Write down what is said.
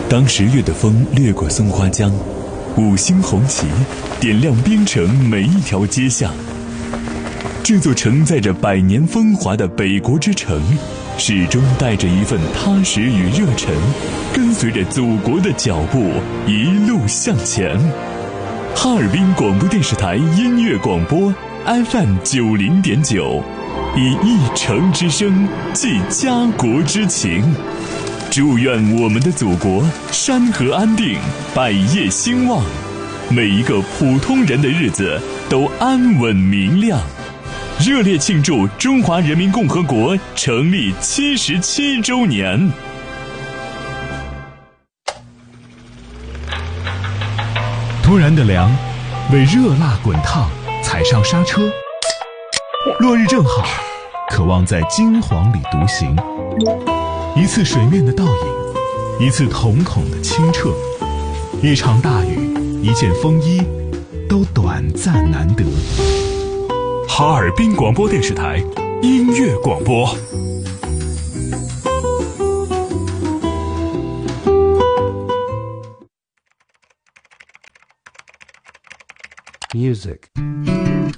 当10月的风掠过松花江，五星红旗点亮边城每一条街巷。这座承载着100年风华的北国之城，始终带着一份踏实与热忱，跟随着祖国的脚步一路向前。哈尔滨广播电视台音乐广播 FM 90.9，以一城之声寄家国之情。祝愿我们的祖国山河安定，百业兴旺，每一个普通人的日子都安稳明亮。热烈庆祝中华人民共和国成立77周年。 突然的凉，为热辣滚烫踩上刹车。落日正好，渴望在金黄里独行。一次水面的倒影，一次瞳孔的清澈，一场大雨，一件风衣，都短暂难得。 哈尔滨广播电视台音乐广播。 Music